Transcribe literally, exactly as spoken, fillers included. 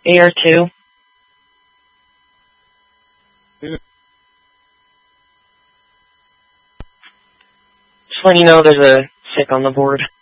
A R two. Just letting you know there's a sick on the board.